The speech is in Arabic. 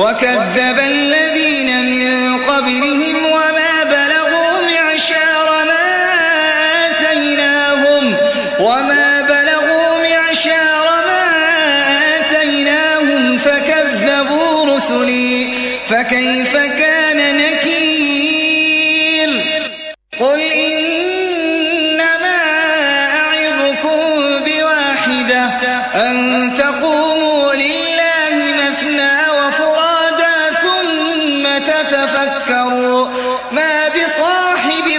وكذب الذين من قبلهم وما بلغوا معشار ما آتيناهم فكذبوا رسلي فكيف كان نكير. قل